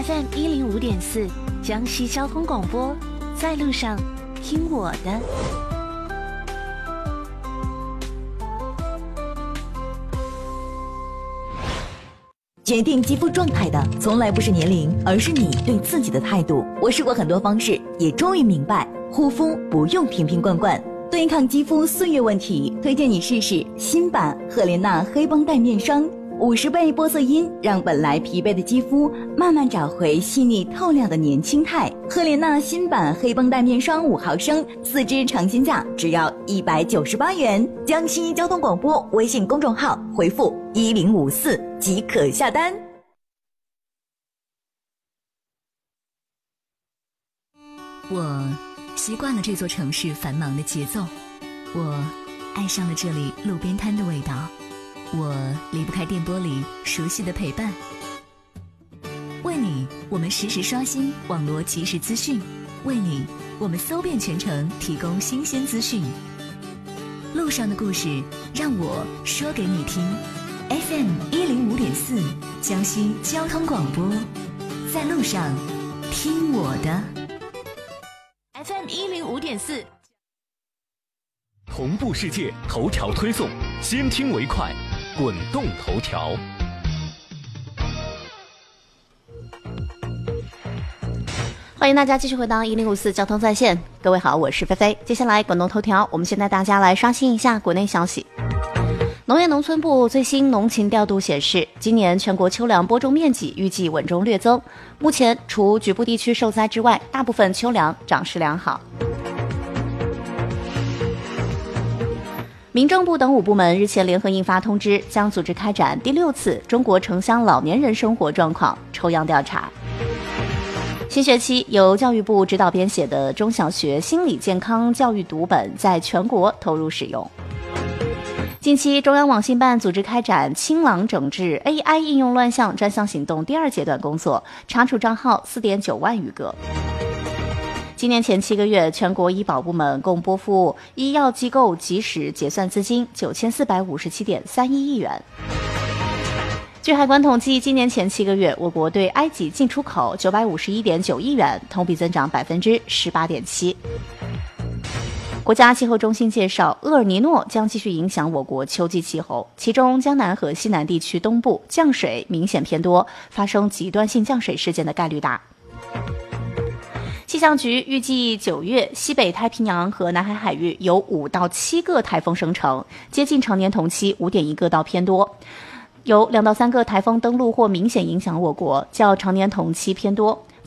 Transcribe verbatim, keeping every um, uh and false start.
F M 一零五点四江西交通广播，在路上听我的。 决定肌肤状态的从来不是年龄，而是你对自己的态度。我试过很多方式，也终于明白，护肤不用瓶瓶罐罐。对抗肌肤岁月问题，推荐你试试新版赫莲娜黑绷带面霜，五十倍玻色因让本来疲惫的肌肤慢慢找回细腻透亮的年轻态。赫莲娜新版黑绷带面霜五毫升，四支成新价只要一百九十八元。江西交通广播微信公众号回复一零五四即可下单。 我习惯了这座城市繁忙的节奏，我爱上了这里路边摊的味道，我离不开电波里熟悉的陪伴。为你，我们实时刷新网络即时资讯，为你，我们搜遍全城提供新鲜资讯。路上的故事，让我说给你听。F M 一零五点四，江西交通广播，在路上听我的。 F M 一零五点四， 同步世界头条推送，先听为快，滚动头条。 欢迎大家继续回到一零五四交通在线，各位好，我是菲菲。接下来滚动头条，我们先带大家来刷新一下国内消息。农业农村部最新农情调度显示，今年全国秋粮播种面积预计稳中略增，目前除局部地区受灾之外，大部分秋粮长势良好。民政部等五部门日前联合印发通知，将组织开展第六次中国城乡老年人生活状况抽样调查。新学期由教育部指导编写的中小学心理健康教育读本在全国投入使用。近期，中央网信办组织开展清朗整治 A I 应用乱象专项行动第二阶段工作，查处账号 四点九万余个。今年前七个月，全国医保部门共拨付医药机构即时结算资金九千四百五十七点三一亿元。据海关统计，今年前七个月，我国对埃及进出口九百五十一点九亿元，同比增长百分之十八点七。国家气候中心介绍，厄尔尼诺将继续影响我国秋季气候，其中江南和西南地区东部降水明显偏多，发生极端性降水事件的概率大。气象局预计九月西北太平洋和南海海域有五到七个台风生成，接近常年同期 五点一个到偏多，有两到三个台风登陆或明显影响我国，较常年同期偏多。